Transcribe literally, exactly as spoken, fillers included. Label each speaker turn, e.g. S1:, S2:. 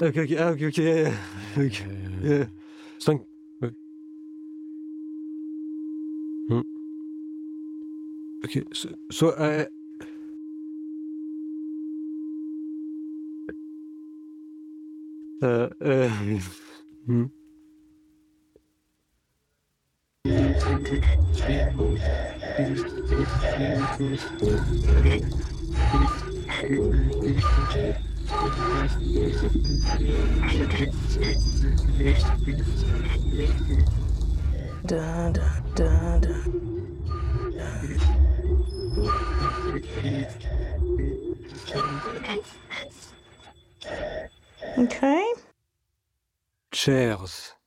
S1: Okay, okay, okay, okay, yeah, yeah. Okay, yeah. Cinq. Ouais. Hmm. Ok, so, so uh, uh, uh, hmm.
S2: Da, da, da, da. Okay.
S1: Chairs.